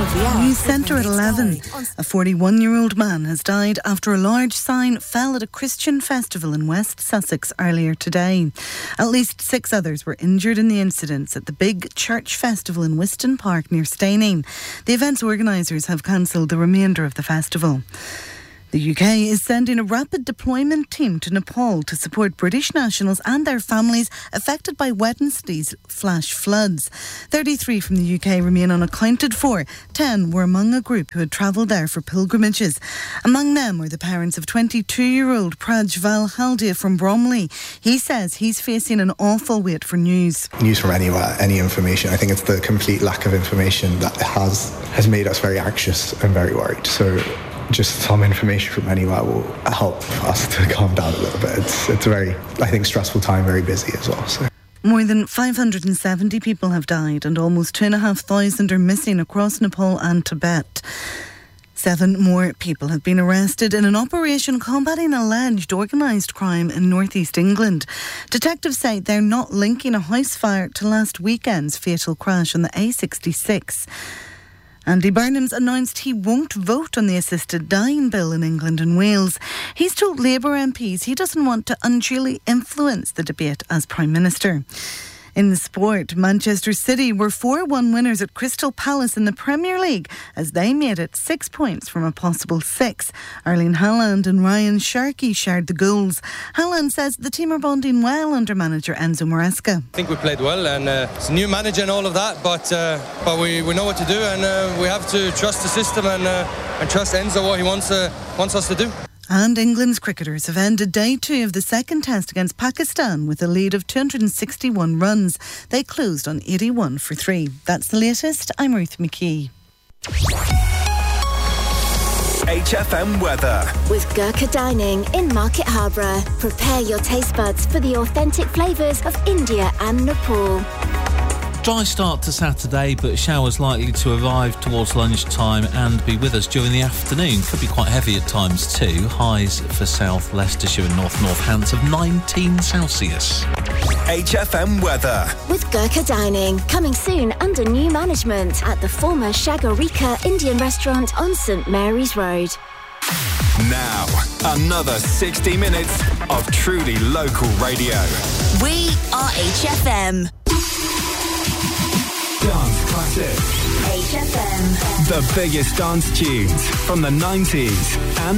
of the hour. News Centre at 11. A 41-year-old man has died after a large sign fell at a Christian festival in West Sussex earlier today. At least 6 others were injured in the incidents at the big church festival in Wiston Park near Steyning. The event's organisers have cancelled the remainder of the festival. The UK is sending a rapid deployment team to Nepal to support British nationals and their families affected by Wednesday's flash floods. 33 from the UK remain unaccounted for. 10 were among a group who had travelled there for pilgrimages. Among them were the parents of 22-year-old Prajval Haldia from Bromley. He says he's facing an awful wait for news. News from anywhere, any information. I think it's the complete lack of information that has made us very anxious and very worried. So just some information from anywhere will help us to calm down a little bit. It's a very, I think, stressful time, very busy as well. So. More than 570 people have died and almost 2,500 are missing across Nepal and Tibet. 7 more people have been arrested in an operation combating alleged organised crime in northeast England. Detectives say they're not linking a house fire to last weekend's fatal crash on the A66. Andy Burnham's announced he won't vote on the assisted dying bill in England and Wales. He's told Labour MPs he doesn't want to unduly influence the debate as Prime Minister. In the sport, Manchester City were 4-1 winners at Crystal Palace in the Premier League as they made it 6 points from a possible 6. Erling Haaland and Ryan Sharkey shared the goals. Haaland says the team are bonding well under manager Enzo Maresca. I think we played well and it's a new manager and all of that, but we know what to do and we have to trust the system and trust Enzo what he wants us to do. And England's cricketers have ended day 2 of the second test against Pakistan with a lead of 261 runs. They closed on 81 for 3. That's the latest. I'm Ruth McKee. HFM weather. With Gurkha Dining in Market Harborough. Prepare your taste buds for the authentic flavours of India and Nepal. Dry start to Saturday, but showers likely to arrive towards lunchtime and be with us during the afternoon. Could be quite heavy at times too. Highs for South Leicestershire and North Northants of 19 Celsius. HFM weather. With Gurkha Dining, coming soon under new management at the former Shagarika Indian restaurant on St Mary's Road. Now, another 60 minutes of truly local radio. We are HFM. Dance Classics. HFM. The biggest dance tunes from the 90s and